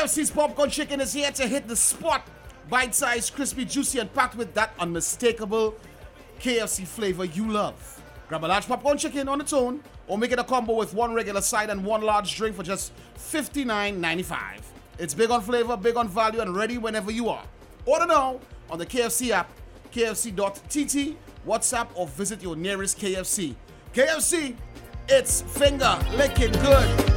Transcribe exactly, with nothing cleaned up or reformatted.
K F C's popcorn chicken is here to hit the spot. Bite-sized, crispy, juicy, and packed with that unmistakable K F C flavor you love. Grab a large popcorn chicken on its own, or make it a combo with one regular side and one large drink for just fifty-nine ninety-five. It's big on flavor, big on value, and ready whenever you are. Order now on the K F C app, K F C dot T T, WhatsApp, or visit your nearest K F C. K F C, it's finger licking good.